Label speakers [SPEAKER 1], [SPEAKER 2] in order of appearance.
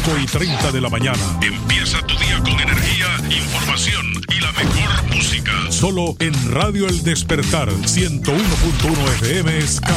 [SPEAKER 1] 5:30 de la mañana.
[SPEAKER 2] Empieza tu día con energía, información y la mejor música.
[SPEAKER 1] Solo en Radio El Despertar, 101.1 FM.